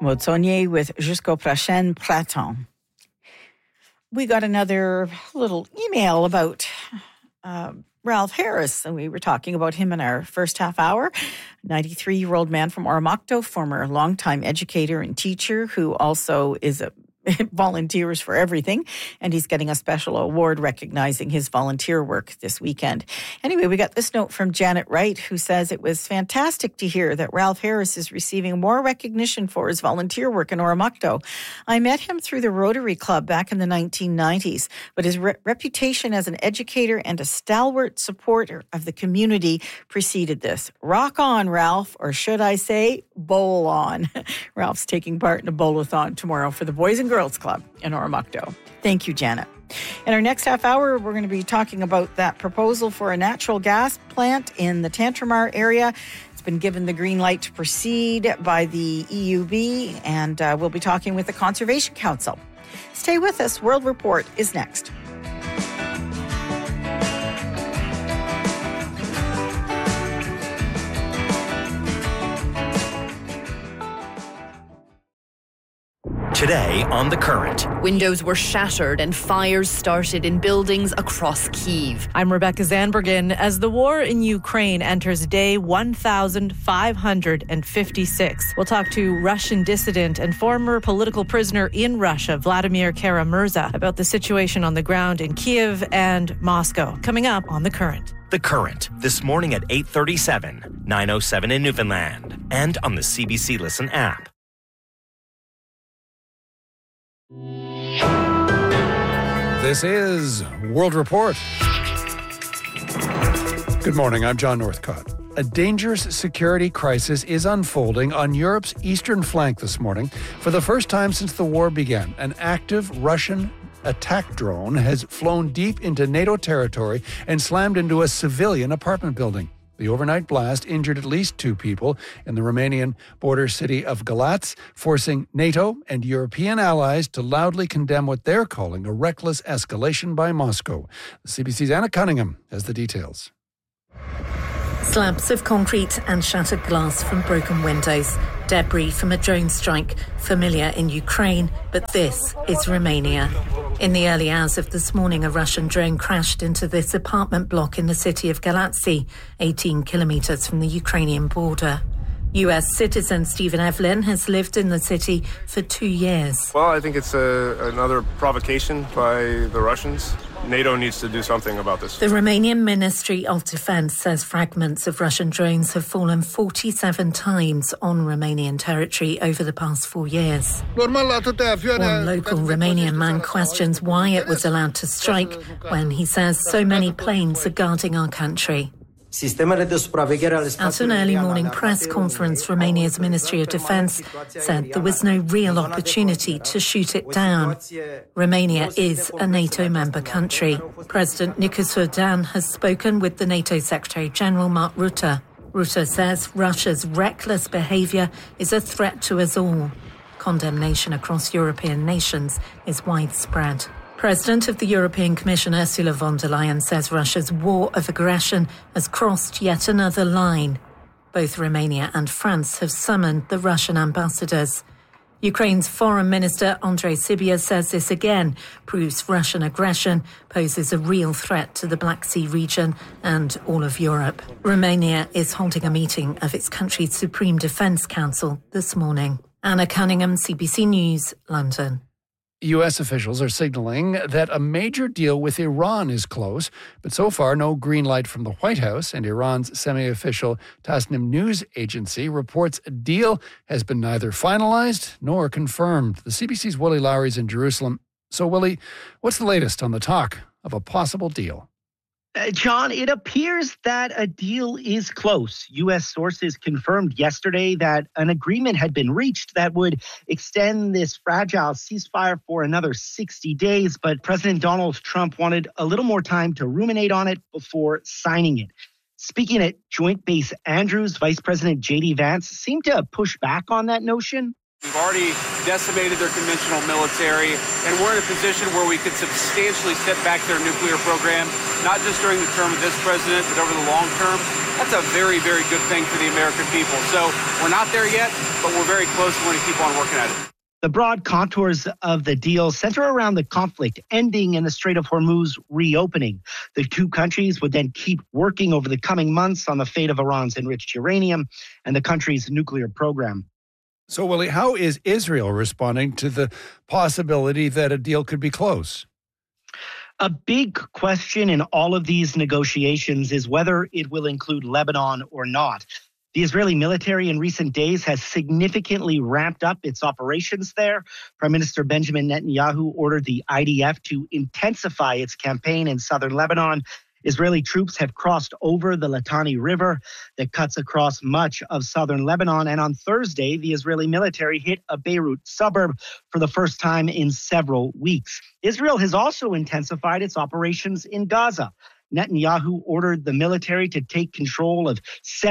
Maud Saunier with Jusqu'au prochain printemps. We got another little email about Ralph Harris, and we were talking about him in our first half hour. 93-year-old man from Oromocto, former longtime educator and teacher who also is volunteers for everything, and he's getting a special award recognizing his volunteer work this weekend. Anyway, we got this note from Janet Wright, who says it was fantastic to hear that Ralph Harris is receiving more recognition for his volunteer work in Oromocto. I met him through the Rotary Club back in the 1990s, but his reputation as an educator and a stalwart supporter of the community preceded this. Rock on, Ralph, or should I say, bowl on. Ralph's taking part in a bowl-a-thon tomorrow for the Boys and Girls Club in Oromocto. Thank you, Janet. In our next half hour, we're going to be talking about that proposal for a natural gas plant in the Tantramar area. It's been given the green light to proceed by the EUB, and we'll be talking with the Conservation Council. Stay with us. World Report is next. Today on The Current. Windows were shattered and fires started in buildings across Kyiv. I'm Rebecca Zanbergen. As the war in Ukraine enters day 1,556, we'll talk to Russian dissident and former political prisoner in Russia, Vladimir Kara-Murza, about the situation on the ground in Kyiv and Moscow. Coming up on The Current. The Current, this morning at 8:37, 9:07 in Newfoundland, and on the CBC Listen app. This is World Report. Good morning, I'm John Northcott. A dangerous security crisis is unfolding on Europe's eastern flank this morning. For the first time since the war began, an active Russian attack drone has flown deep into NATO territory and slammed into a civilian apartment building. The overnight blast injured at least 2 people in the Romanian border city of Galați, forcing NATO and European allies to loudly condemn what they're calling a reckless escalation by Moscow. The CBC's Anna Cunningham has the details. Slabs of concrete and shattered glass from broken windows. Debris from a drone strike, familiar in Ukraine, but this is Romania. In the early hours of this morning, a Russian drone crashed into this apartment block in the city of Galați, 18 kilometres from the Ukrainian border. US citizen Stephen Evelyn has lived in the city for 2 years. Well, I think it's another provocation by the Russians. NATO needs to do something about this. The Romanian Ministry of Defence says fragments of Russian drones have fallen 47 times on Romanian territory over the past 4 years. One local Romanian man questions why it was allowed to strike when he says so many planes are guarding our country. At an early morning press conference, Romania's Ministry of Defence said there was no real opportunity to shoot it down. Romania is a NATO member country. President Nicolae Dan has spoken with the NATO Secretary-General Mark Rutte. Rutte says Russia's reckless behaviour is a threat to us all. Condemnation across European nations is widespread. President of the European Commission Ursula von der Leyen says Russia's war of aggression has crossed yet another line. Both Romania and France have summoned the Russian ambassadors. Ukraine's Foreign Minister Andrei Sybiha says this again proves Russian aggression poses a real threat to the Black Sea region and all of Europe. Romania is holding a meeting of its country's Supreme Defence Council this morning. Anna Cunningham, CBC News, London. U.S. officials are signaling that a major deal with Iran is close, but so far no green light from the White House, and Iran's semi-official Tasnim news agency reports a deal has been neither finalized nor confirmed. The CBC's Willie Lowry's in Jerusalem. So, Willie, what's the latest on the talk of a possible deal? John, it appears that a deal is close. U.S. sources confirmed yesterday that an agreement had been reached that would extend this fragile ceasefire for another 60 days. But President Donald Trump wanted a little more time to ruminate on it before signing it. Speaking at Joint Base Andrews, Vice President J.D. Vance seemed to push back on that notion. We've already decimated their conventional military, and we're in a position where we could substantially set back their nuclear program, not just during the term of this president, but over the long term. That's a very, very good thing for the American people. So we're not there yet, but we're very close. We're going to keep on working at it. The broad contours of the deal center around the conflict ending and the Strait of Hormuz reopening. The two countries would then keep working over the coming months on the fate of Iran's enriched uranium and the country's nuclear program. So, Willie, how is Israel responding to the possibility that a deal could be close? A big question in all of these negotiations is whether it will include Lebanon or not. The Israeli military in recent days has significantly ramped up its operations there. Prime Minister Benjamin Netanyahu ordered the IDF to intensify its campaign in southern Lebanon. Israeli troops have crossed over the Litani River that cuts across much of southern Lebanon. And on Thursday, the Israeli military hit a Beirut suburb for the first time in several weeks. Israel has also intensified its operations in Gaza. Netanyahu ordered the military to take control of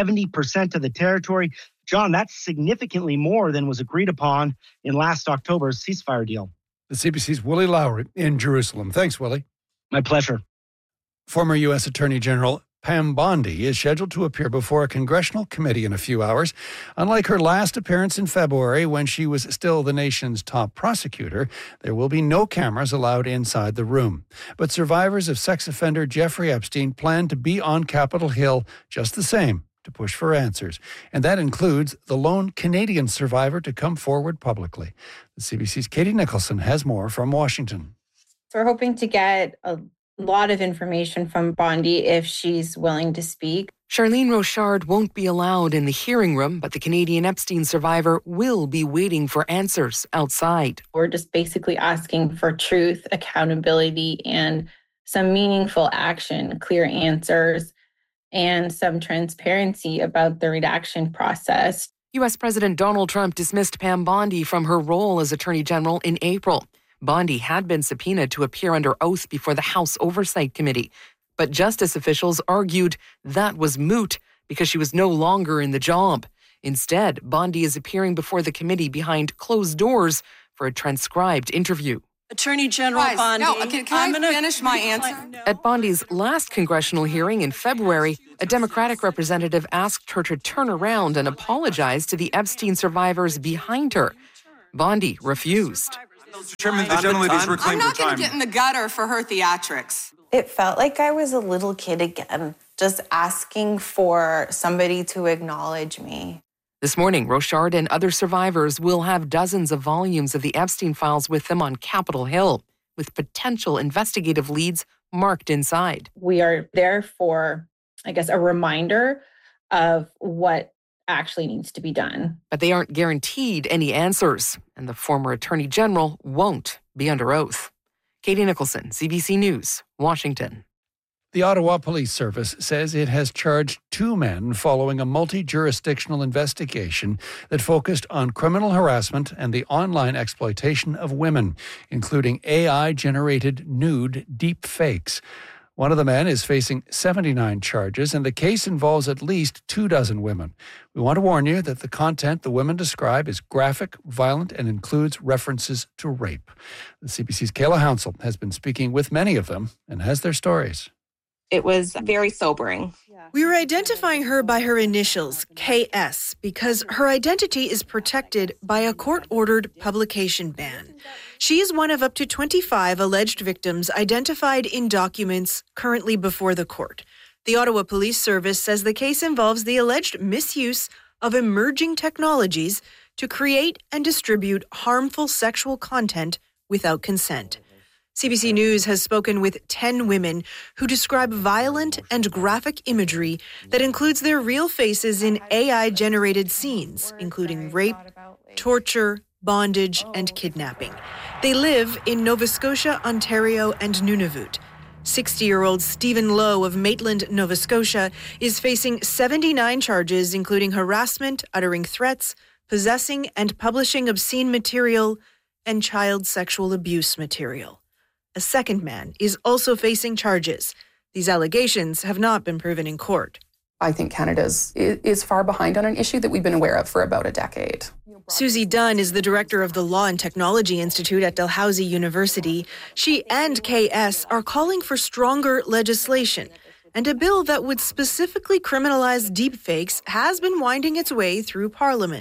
70% of the territory. John, that's significantly more than was agreed upon in last October's ceasefire deal. The CBC's Willie Lowry in Jerusalem. Thanks, Willie. My pleasure. Former U.S. Attorney General Pam Bondi is scheduled to appear before a congressional committee in a few hours. Unlike her last appearance in February, when she was still the nation's top prosecutor, there will be no cameras allowed inside the room. But survivors of sex offender Jeffrey Epstein plan to be on Capitol Hill just the same to push for answers. And that includes the lone Canadian survivor to come forward publicly. The CBC's Katie Nicholson has more from Washington. So we're hoping to get a lot of information from Bondi if she's willing to speak. Charlene Rochard won't be allowed in the hearing room, but the Canadian Epstein survivor will be waiting for answers outside. We're just basically asking for truth, accountability, and some meaningful action, clear answers, and some transparency about the redaction process. U.S. President Donald Trump dismissed Pam Bondi from her role as Attorney General in April. Bondi had been subpoenaed to appear under oath before the House Oversight Committee. But justice officials argued that was moot because she was no longer in the job. Instead, Bondi is appearing before the committee behind closed doors for a transcribed interview. Attorney General Bondi. No, can I finish my answer? At Bondi's last congressional hearing in February, a Democratic representative asked her to turn around and apologize to the Epstein survivors behind her. Bondi refused. Mr. Chairman, the gentlelady has reclaimed her time. I'm not going to get in the gutter for her theatrics. It felt like I was a little kid again, just asking for somebody to acknowledge me. This morning, Rochard and other survivors will have dozens of volumes of the Epstein files with them on Capitol Hill, with potential investigative leads marked inside. We are there for, I guess, a reminder of what actually needs to be done. But they aren't guaranteed any answers, and the former Attorney General won't be under oath. Katie Nicholson, CBC News, Washington. The Ottawa Police Service says it has charged 2 men following a multi-jurisdictional investigation that focused on criminal harassment and the online exploitation of women, including AI-generated nude deep fakes. One of the men is facing 79 charges, and the case involves at least 24 women. We want to warn you that the content the women describe is graphic, violent, and includes references to rape. The CBC's Kayla Hounsell has been speaking with many of them and has their stories. It was very sobering. We were identifying her by her initials, KS, because her identity is protected by a court-ordered publication ban. She is one of up to 25 alleged victims identified in documents currently before the court. The Ottawa Police Service says the case involves the alleged misuse of emerging technologies to create and distribute harmful sexual content without consent. CBC News has spoken with 10 women who describe violent and graphic imagery that includes their real faces in AI-generated scenes, including rape, torture, bondage, and kidnapping. They live in Nova Scotia, Ontario, and Nunavut. 60-year-old Stephen Lowe of Maitland, Nova Scotia, is facing 79 charges, including harassment, uttering threats, possessing and publishing obscene material, and child sexual abuse material. A second man is also facing charges. These allegations have not been proven in court. I think Canada is far behind on an issue that we've been aware of for about a decade. Susie Dunn is the director of the Law and Technology Institute at Dalhousie University. She and KS are calling for stronger legislation, and a bill that would specifically criminalize deepfakes has been winding its way through Parliament.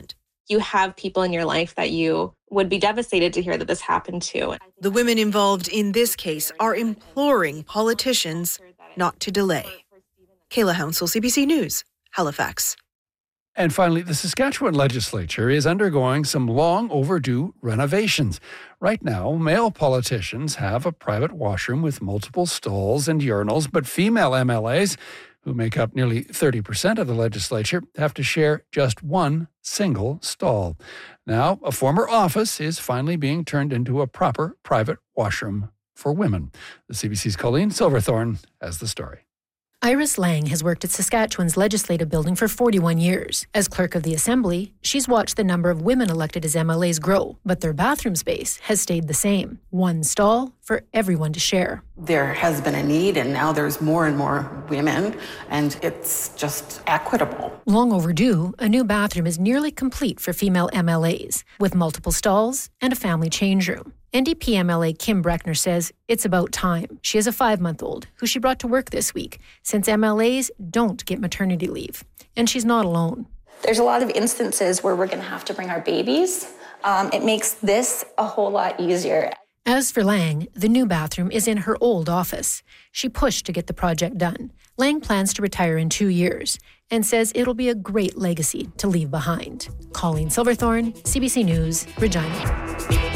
you have people in your life that you would be devastated to hear that this happened to. The women involved in this case are imploring politicians not to delay. Kayla Hounsell, CBC News, Halifax. And finally, the Saskatchewan legislature is undergoing some long overdue renovations. Right now, male politicians have a private washroom with multiple stalls and urinals, but female MLAs, who make up nearly 30% of the legislature, have to share just one single stall. Now, a former office is finally being turned into a proper private washroom for women. The CBC's Colleen Silverthorne has the story. Iris Lang has worked at Saskatchewan's legislative building for 41 years. As clerk of the Assembly, she's watched the number of women elected as MLAs grow, but their bathroom space has stayed the same. One stall for everyone to share. There has been a need, and now there's more and more women, and it's just equitable. Long overdue, a new bathroom is nearly complete for female MLAs, with multiple stalls and a family change room. NDP MLA Kim Breckner says it's about time. She has a 5-month-old who she brought to work this week, since MLAs don't get maternity leave. And she's not alone. There's a lot of instances where we're going to have to bring our babies. It makes this a whole lot easier. As for Lang, the new bathroom is in her old office. She pushed to get the project done. Lang plans to retire in 2 years and says it'll be a great legacy to leave behind. Colleen Silverthorne, CBC News, Regina.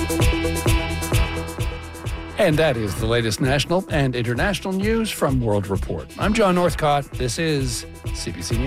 And that is the latest national and international news from World Report. I'm John Northcott. This is CBC News.